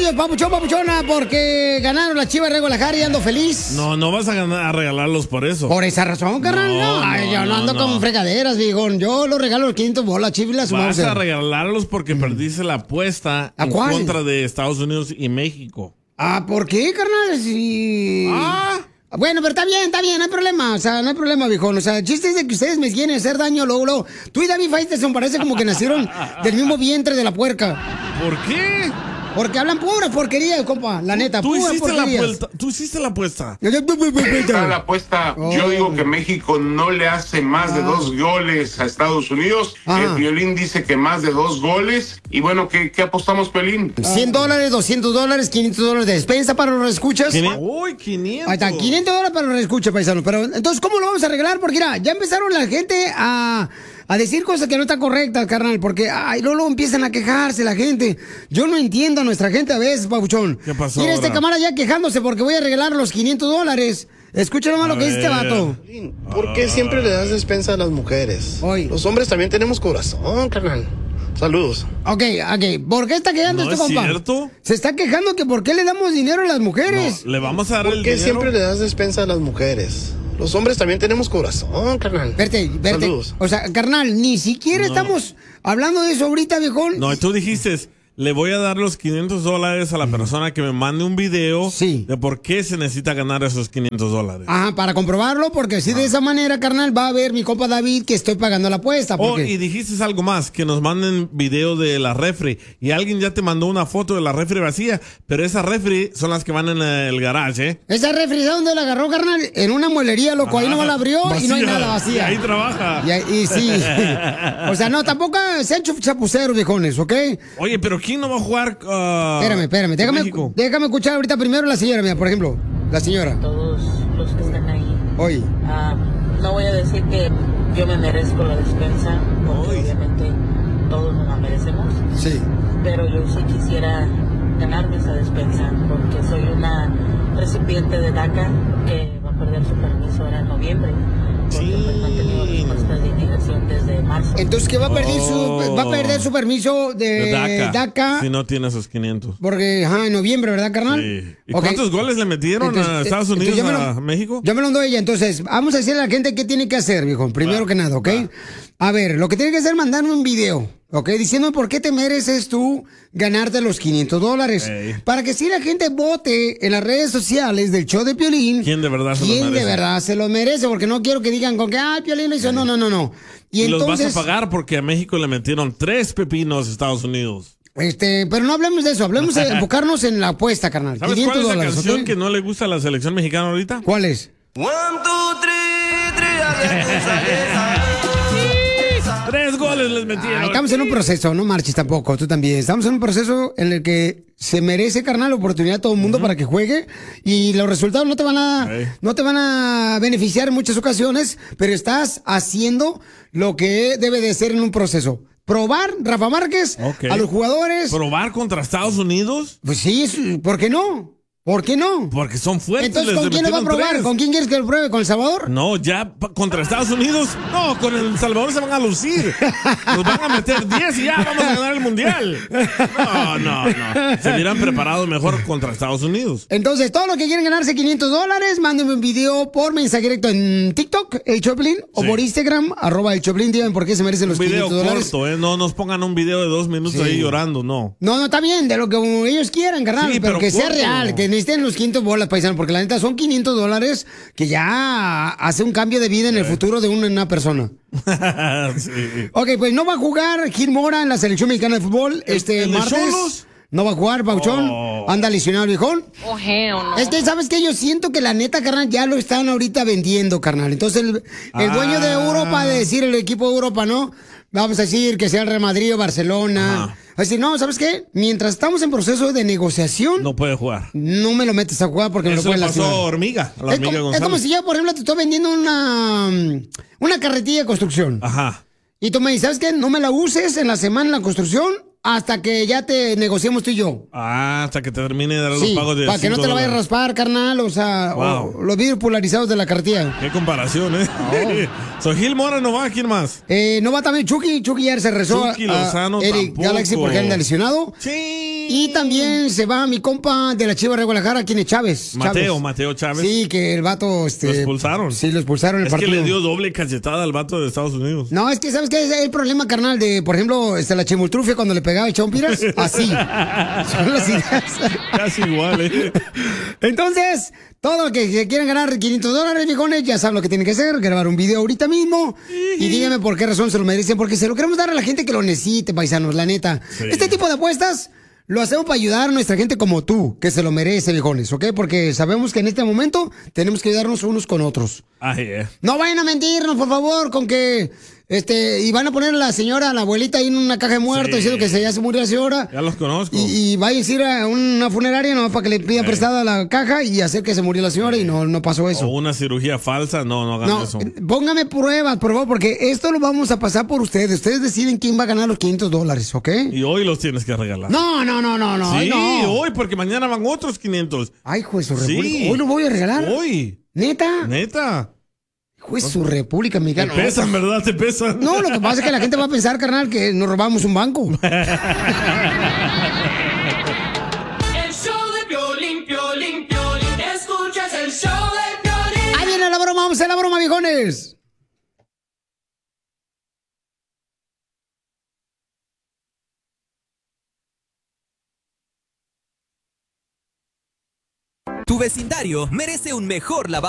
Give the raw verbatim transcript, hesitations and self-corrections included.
ellos, papuchón, papuchona, porque ganaron las Chivas de Guadalajara y ando feliz. No, no vas a, ganar, a regalarlos por eso. Por esa razón, carnal. No, no, Ay, yo no, no ando no. con fregaderas, viejón. Yo los regalo los quinientos bolas, Chivas. Vas a regalarlos porque mm. perdiste la apuesta en cuál? contra de Estados Unidos y México. Ah, ¿por qué, carnal? Si... Ah... Bueno, pero está bien, está bien, no hay problema, o sea, no hay problema, viejón. O sea, el chiste es de que ustedes me quieren hacer daño luego, luego. Tú y David Faitelson parece como que nacieron del mismo vientre de la puerca. ¿Por qué? Porque hablan pura porquería, compa, la neta, ¿Tú pura hiciste porquería. La vuelta, Tú hiciste la apuesta. Está la apuesta. Oh. Yo digo que México no le hace más ah. de dos goles a Estados Unidos. Ah. El Piolín dice que más de dos goles. Y bueno, ¿qué, qué apostamos, Piolín? cien dólares, doscientos dólares, quinientos dólares de despensa para los escuchas. Uy, quinientos. Ahí está, quinientos dólares para los escuchas, paisanos. Pero entonces, ¿cómo lo vamos a arreglar? Porque mira, ya empezaron la gente a... a decir cosas que no están correctas, carnal, porque ay, luego, luego empiezan a quejarse la gente. Yo no entiendo a nuestra gente a veces, papuchón. ¿Qué pasó? Mira, ahora? este camarada ya quejándose porque voy a regalar los quinientos dólares. Escucha nomás a lo que dice este vato. ¿Por qué siempre le das despensa a las mujeres? Hoy. Los hombres también tenemos corazón, carnal. Saludos. Ok, ok. ¿Por qué está quejando ¿No este es compa? cierto? Se está quejando que por qué le damos dinero a las mujeres. No, le vamos a dar ¿Por el qué dinero? siempre le das despensa a las mujeres? Los hombres también tenemos corazón, carnal. Verte, verte. Saludos. O sea, carnal, ni siquiera No. estamos hablando de eso ahorita, viejón. No, tú dijiste, le voy a dar los quinientos dólares a la persona que me mande un video sí. de por qué se necesita ganar esos quinientos dólares. Ajá, para comprobarlo, porque así ah. de esa manera, carnal, va a ver mi compa David que estoy pagando la apuesta. Porque... Oh, y dijiste algo más, que nos manden video de la refri. Y alguien ya te mandó una foto de la refri vacía, pero esas refri son las que van en el garage, ¿eh? ¿Esa refri de dónde la agarró, carnal? En una muelería, loco. Ajá. Ahí no la abrió vacía. Y no hay nada vacía. Y ahí trabaja. Y, ahí, y sí. O sea, no, tampoco sean chapuceros, viejones, ¿ok? Oye, pero ¿quién no va a jugar? Uh, espérame, espérame. Déjame, déjame escuchar ahorita primero la señora, mía, por ejemplo. La señora. Todos los que están ahí. Hoy. Uh, no voy a decir que yo me merezco la despensa, porque Hoy. obviamente todos nos la merecemos. Sí. Pero yo sí quisiera ganarme esa despensa, porque soy una recipiente de DACA que va a perder su permiso ahora en noviembre. Porque sí. pues, no ha tenido respuestas de inmigración desde marzo. Entonces, ¿qué va a perder oh. su va a perder su permiso de, de DACA, DACA? Si no tiene esos quinientos. Porque, ajá, en noviembre, ¿verdad, carnal? Sí. ¿Y okay. cuántos goles le metieron entonces, a Estados Unidos, lo, a México? Yo me lo doy ella. Entonces, vamos a decirle a la gente qué tiene que hacer, viejo. Primero va, que nada, ¿ok? Va. A ver, lo que tiene que hacer es mandarme un video, ¿ok? Diciendo por qué te mereces tú ganarte los quinientos dólares. Hey. Para que si la gente vote en las redes sociales del show de Piolín. ¿Quién de verdad se ¿Quién lo merece? de verdad se lo merece? Porque no quiero que digan con que, ah, Piolín lo hizo. Hey. No, no, no, no. Y, y entonces, los vas a pagar porque a México le metieron tres pepinos a Estados Unidos. Este, pero no hablemos de eso, hablemos de enfocarnos en la apuesta, carnal. ¿Sabes quinientos cuál es la dólares, canción ¿okay? que no le gusta a la selección mexicana ahorita? ¿Cuál es? One, two, three, three, Tres goles les metieron. Ay, estamos en un proceso, no marches tampoco, tú también. Estamos en un proceso en el que se merece, carnal, la oportunidad a todo el mundo uh-huh. para que juegue y los resultados no te van a hey. no te van a beneficiar en muchas ocasiones, pero estás haciendo lo que debe de ser en un proceso. Probar, Rafa Márquez, okay. a los jugadores. ¿Probar contra Estados Unidos? Pues sí, ¿por qué no? ¿Por qué no? Porque son fuertes. Entonces, ¿con quién lo va a probar? Tres. ¿Con quién quieres que lo pruebe? ¿Con El Salvador? No, ya contra Estados Unidos. No, con El Salvador se van a lucir. Nos van a meter diez y ya vamos a ganar el Mundial. No, no, no. Se hubieran preparado mejor contra Estados Unidos. Entonces, todos los que quieren ganarse quinientos dólares, mándenme un video por mensaje directo en TikTok, El Choplin, sí. o por Instagram, arroba El Choplin. Digan por qué se merecen los quinientos dólares. Un video corto, ¿eh? No nos pongan un video de dos minutos sí. ahí llorando, no. No, no, está bien, de lo que ellos quieran, carnal, sí, pero, pero que corto. sea real, que necesiten los quinientos bolas, paisano, porque la neta son quinientos dólares que ya hace un cambio de vida en el futuro de una, una persona. sí. Ok, pues no va a jugar Gil Mora en la selección mexicana de fútbol este ¿El martes. Cholos? No va a jugar, Pauchón. Oh. Anda lesionado el viejón. Oh, hell no. Este, ¿sabes qué? Yo siento que la neta, carnal, ya lo están ahorita vendiendo, carnal. Entonces, el, el ah. dueño de Europa, de decir el equipo de Europa, ¿no? Vamos a decir que sea el Real Madrid o Barcelona. Ajá. Es decir, no, ¿sabes qué? Mientras estamos en proceso de negociación... No puede jugar. No me lo metes a jugar porque Eso me lo pueden pasó lastimar. Hormiga, a la es, hormiga como, es como si yo, por ejemplo, te estoy vendiendo una, una carretilla de construcción. Ajá. Y tú me dices, ¿sabes qué? No me la uses en la semana en la construcción hasta que ya te negociemos tú y yo. Ah, hasta que te termine de dar Sí, los pagos de para que no te la vayas a dólares. raspar, carnal, o sea, Wow. o los vidrios polarizados de la cartilla. Qué comparación, ¿eh? So, Gil Mora no va, ¿quién más? Eh, no va también Chucky, Chucky ya se rezó Chucky a- a Lozano Eric tampoco. Galaxy porque anda lesionado. Sí. Y también se va mi compa de la Chivas de Guadalajara, quien es Chávez. Mateo, Chávez. Mateo Chávez. Sí, que el vato, este... Lo expulsaron. Sí, lo expulsaron en el Es partido. que le dio doble cachetada al vato de Estados Unidos. No, es que, ¿sabes qué? Es el problema, carnal, de, por ejemplo, este, la chimultrufia cuando le pegaba el chompiras. Así. Son las ideas. Casi igual, ¿eh? Entonces, todo lo que se quieran ganar quinientos dólares, viejones, ya saben lo que tienen que hacer. Grabar un video ahorita mismo. Y díganme por qué razón se lo merecen. Porque se lo queremos dar a la gente que lo necesite, paisanos, la neta. Sí. Este tipo de apuestas lo hacemos para ayudar a nuestra gente como tú, que se lo merece, viejones, ¿ok? Porque sabemos que en este momento tenemos que ayudarnos unos con otros. Ay, eh. No vayan a mentirnos, por favor, con que... Este, y van a poner a la señora, a la abuelita ahí en una caja de muertos Sí. diciendo que se, ya se murió la señora. Ya los conozco. Y, y vayan a ir a una funeraria nomás para que le pidan Sí. prestada la caja y hacer que se murió la señora y no, no pasó eso. O una cirugía falsa, no, no hagan No, eso. póngame pruebas, por favor, porque esto lo vamos a pasar por ustedes. Ustedes deciden quién va a ganar los quinientos dólares, ¿ok? Y hoy los tienes que regalar. No, no, no, no, no. Sí, no. hoy, porque mañana van otros quinientos. Ay, juez, su Sí. república. Hoy lo voy a regalar. Hoy. ¿Neta? Neta. Juez, su república Te mexicana. pesan, ¿verdad? Te pesan. No, lo que pasa es que la gente va a pensar, carnal, que nos robamos un banco. El show de Piolín, Piolín, Piolín. Escuchas el show de Piolín. Ahí viene la broma, vamos a la broma, viejones. Tu vecindario merece un mejor lavado.